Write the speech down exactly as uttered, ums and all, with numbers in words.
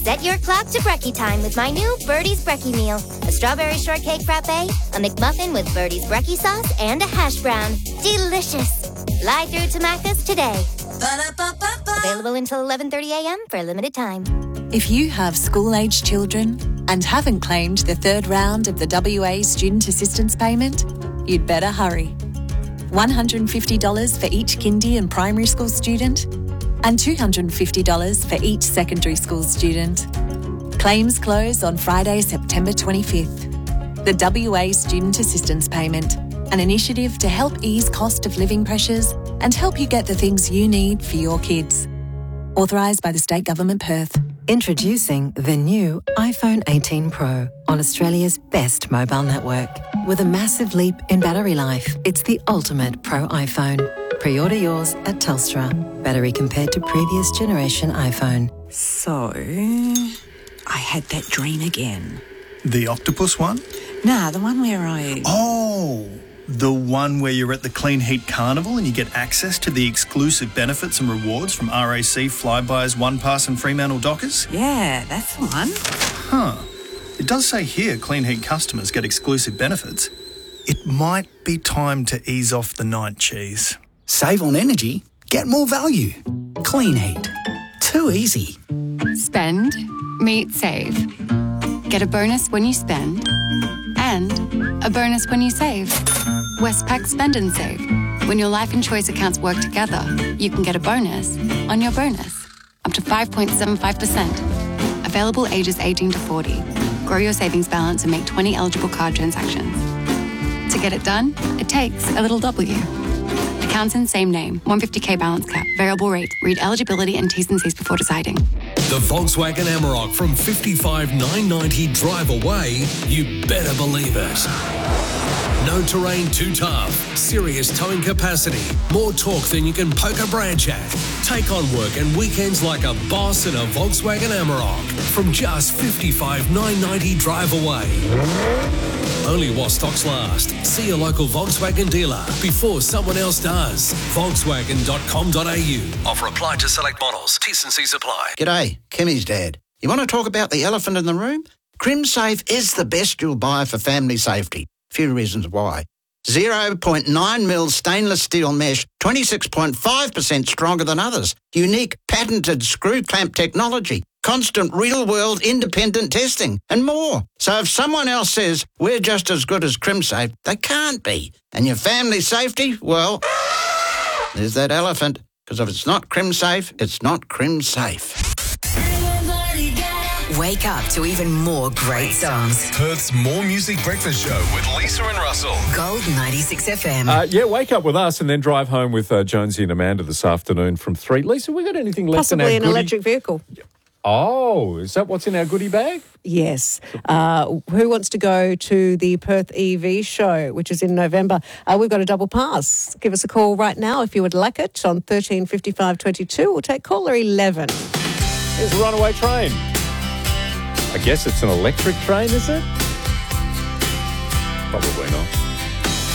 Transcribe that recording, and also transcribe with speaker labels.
Speaker 1: Set your clock to brekkie time with my new Birdie's Brekkie Meal. A strawberry shortcake frappe, a McMuffin with Birdie's Brekkie sauce, and a hash brown. Delicious. Fly through to Macca's today. Ba-da-ba-ba-ba. Available until eleven thirty a.m. for a limited time.
Speaker 2: If you have school-aged children and haven't claimed the third round of the W A Student Assistance Payment, you'd better hurry. one hundred fifty dollars for each kindy and primary school student and two hundred fifty dollars for each secondary school student. Claims close on Friday, September twenty-fifth. The W A Student Assistance Payment, an initiative to help ease cost of living pressures and help you get the things you need for your kids. Authorised by the State Government, Perth.
Speaker 3: Introducing the new iPhone eighteen Pro on Australia's best mobile network. With a massive leap in battery life, it's the ultimate Pro iPhone. Pre-order yours at Telstra. Battery compared to previous generation iPhone.
Speaker 4: So, I had that dream again.
Speaker 5: The octopus one?
Speaker 4: Nah, the one where I...
Speaker 5: Oh, the one where you're at the Clean Heat Carnival and you get access to the exclusive benefits and rewards from R A C, Flybuys, OnePass and Fremantle Dockers?
Speaker 4: Yeah, that's the one.
Speaker 5: Huh. It does say here Clean Heat customers get exclusive benefits. It might be time to ease off the night cheese.
Speaker 6: Save on energy, get more value. Clean Heat. Too easy.
Speaker 7: Spend, meet, save. Get a bonus when you spend and a bonus when you save. Westpac Spend and Save. When your life and choice accounts work together, you can get a bonus on your bonus. Up to five point seven five percent. Available ages eighteen to forty. Grow your savings balance and make twenty eligible card transactions. To get it done, it takes a little W. Accounts in same name. one hundred fifty k balance cap. Variable rate. Read eligibility and T's and C's before deciding.
Speaker 8: The Volkswagen Amarok from fifty-five thousand nine hundred ninety drive away, you better believe it. No terrain too tough, serious towing capacity, more torque than you can poke a branch at. Take on work and weekends like a boss in a Volkswagen Amarok from just fifty-five thousand nine hundred ninety drive away. Only while stocks last. See your local Volkswagen dealer before someone else does. Volkswagen dot com dot a u. Offer applied to select models. T's and C's apply.
Speaker 9: G'day, Kimmy's dad. You want to talk about the elephant in the room? CrimSafe is the best you'll buy for family safety. Few reasons why. zero point nine mil stainless steel mesh, twenty-six point five percent stronger than others. Unique patented screw clamp technology. Constant real-world independent testing and more. So if someone else says we're just as good as CrimSafe, they can't be. And your family safety, well, there's that elephant. Because if it's not CrimSafe, it's not CrimSafe.
Speaker 3: Wake up to even more great songs.
Speaker 10: Perth's More Music Breakfast Show with Lisa and Russell.
Speaker 3: Gold ninety-six F M.
Speaker 11: Uh, yeah, wake up with us and then drive home with uh, Jonesy and Amanda this afternoon from three. Lisa, we got anything left
Speaker 12: Possibly
Speaker 11: in
Speaker 12: an
Speaker 11: our goodie?
Speaker 12: electric vehicle.
Speaker 11: Oh, is that what's in our goodie bag?
Speaker 12: Yes. Uh, who wants to go to the Perth E V show, which is in November? Uh, we've got a double pass. Give us a call right now if you would like it on thirteen fifty-five twenty-two or take caller eleven.
Speaker 11: Here's a runaway train. I guess it's an electric train, is it? Probably not.